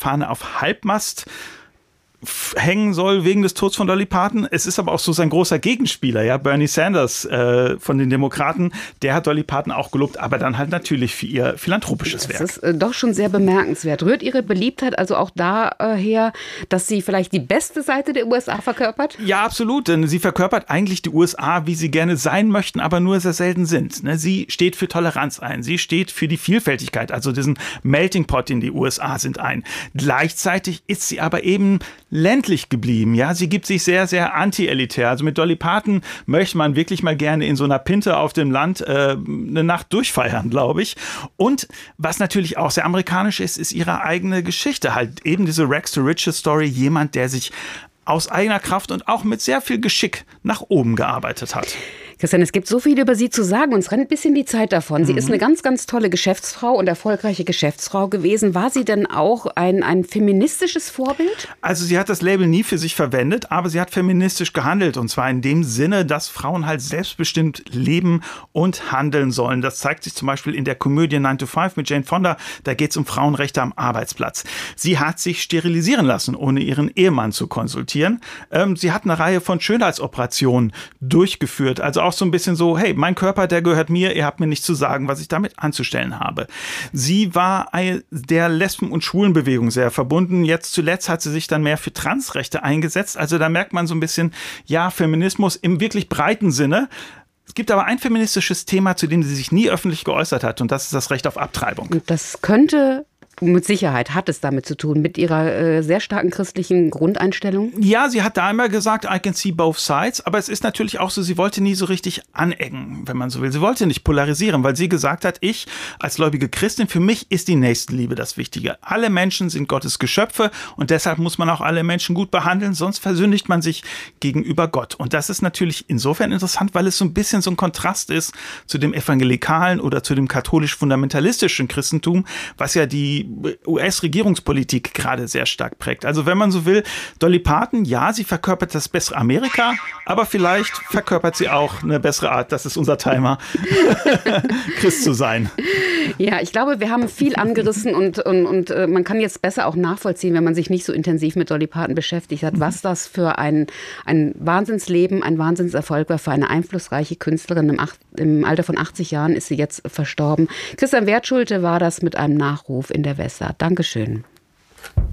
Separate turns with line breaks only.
Fahne auf Halbmast hängen soll wegen des Todes von Dolly Parton. Es ist aber auch so sein großer Gegenspieler, ja, Bernie Sanders von den Demokraten, der hat Dolly Parton auch gelobt, aber dann halt natürlich für ihr philanthropisches Werk.
Das ist doch schon sehr bemerkenswert. Rührt Ihre Beliebtheit also auch daher, dass sie vielleicht die beste Seite der USA verkörpert?
Ja, absolut, denn sie verkörpert eigentlich die USA, wie sie gerne sein möchten, aber nur sehr selten sind. Sie steht für Toleranz ein, sie steht für die Vielfältigkeit, also diesen Melting Pot, in die USA sind, ein. Gleichzeitig ist sie aber eben ländlich geblieben, ja, sie gibt sich sehr, sehr anti-elitär. Also mit Dolly Parton möchte man wirklich mal gerne in so einer Pinte auf dem Land eine Nacht durchfeiern, glaube ich. Und was natürlich auch sehr amerikanisch ist, ist ihre eigene Geschichte. Halt eben diese Rags to Riches Story, jemand, der sich aus eigener Kraft und auch mit sehr viel Geschick nach oben gearbeitet hat.
Christian, es gibt so viel über Sie zu sagen. Uns rennt ein bisschen die Zeit davon. Sie ist eine ganz, ganz tolle Geschäftsfrau und erfolgreiche Geschäftsfrau gewesen. War sie denn auch ein feministisches Vorbild?
Also sie hat das Label nie für sich verwendet, aber sie hat feministisch gehandelt. Und zwar in dem Sinne, dass Frauen halt selbstbestimmt leben und handeln sollen. Das zeigt sich zum Beispiel in der Komödie 9 to 5 mit Jane Fonda. Da geht es um Frauenrechte am Arbeitsplatz. Sie hat sich sterilisieren lassen, ohne ihren Ehemann zu konsultieren. Sie hat eine Reihe von Schönheitsoperationen durchgeführt. Also auch so ein bisschen so, hey, mein Körper, der gehört mir, ihr habt mir nicht zu sagen, was ich damit anzustellen habe. Sie war der Lesben- und Schwulenbewegung sehr verbunden. Jetzt zuletzt hat sie sich dann mehr für Transrechte eingesetzt. Also da merkt man so ein bisschen, ja, Feminismus im wirklich breiten Sinne. Es gibt aber ein feministisches Thema, zu dem sie sich nie öffentlich geäußert hat, und das ist das Recht auf Abtreibung.
Und das könnte... Mit Sicherheit hat es damit zu tun, mit ihrer sehr starken christlichen Grundeinstellung?
Ja, sie hat da einmal gesagt, I can see both sides, aber es ist natürlich auch so, sie wollte nie so richtig anecken, wenn man so will. Sie wollte nicht polarisieren, weil sie gesagt hat, ich als gläubige Christin, für mich ist die Nächstenliebe das Wichtige. Alle Menschen sind Gottes Geschöpfe und deshalb muss man auch alle Menschen gut behandeln, sonst versündigt man sich gegenüber Gott. Und das ist natürlich insofern interessant, weil es so ein bisschen so ein Kontrast ist zu dem evangelikalen oder zu dem katholisch-fundamentalistischen Christentum, was ja die US-Regierungspolitik gerade sehr stark prägt. Also wenn man so will, Dolly Parton, ja, sie verkörpert das bessere Amerika, aber vielleicht verkörpert sie auch eine bessere Art, das ist unser Timer, Christ zu sein.
Ja, ich glaube, wir haben viel angerissen und man kann jetzt besser auch nachvollziehen, wenn man sich nicht so intensiv mit Dolly Parton beschäftigt hat, was das für ein Wahnsinnsleben, ein Wahnsinnserfolg war für eine einflussreiche Künstlerin. Im Alter von 80 Jahren ist sie jetzt verstorben. Christian Wertschulte war das mit einem Nachruf in der Weser. Dankeschön.